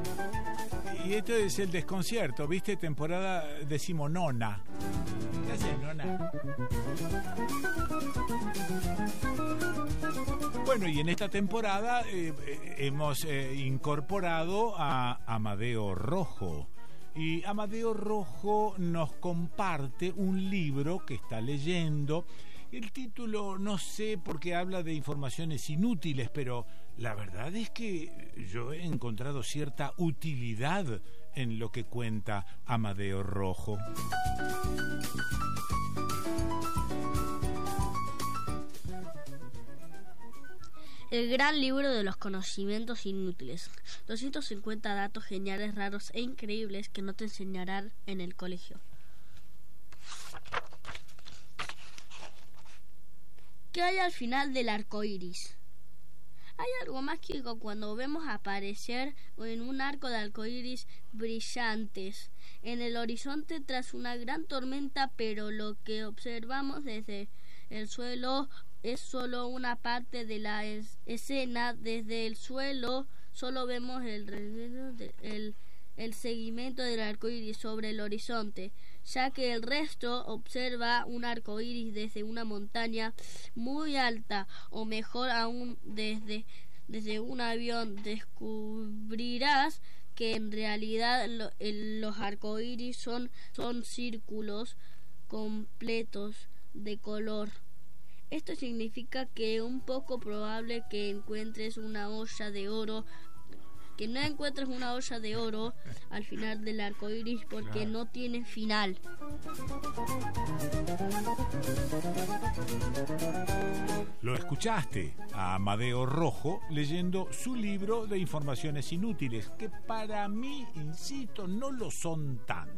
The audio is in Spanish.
Y esto es el desconcierto, ¿viste? Temporada decimonona. ¿Qué haces, nona? Bueno, y en esta temporada hemos incorporado a Amadeo Rojo. Y Amadeo Rojo nos comparte un libro que está leyendo. El título no sé porque habla de informaciones inútiles, pero la verdad es que yo he encontrado cierta utilidad en lo que cuenta Amadeo Rojo. El gran libro de los conocimientos inútiles. 250 datos geniales, raros e increíbles que no te enseñarán en el colegio. ¿Qué hay al final del arco iris? Hay algo mágico cuando vemos aparecer en un arco de arco iris brillantes en el horizonte tras una gran tormenta, pero lo que observamos desde el suelo es solo una parte de la escena. Desde el suelo solo vemos el segmento del arco iris sobre el horizonte, ya que el resto observa un arco iris desde una montaña muy alta, o mejor aún desde un avión. Descubrirás que en realidad los arcoíris son círculos completos de color. Esto significa que es un poco probable que encuentres una olla de oro, que no encuentres una olla de oro al final del arco iris, porque claro, no tiene final. Lo escuchaste a Amadeo Rojo leyendo su libro de informaciones inútiles, que para mí, insisto, no lo son tanto.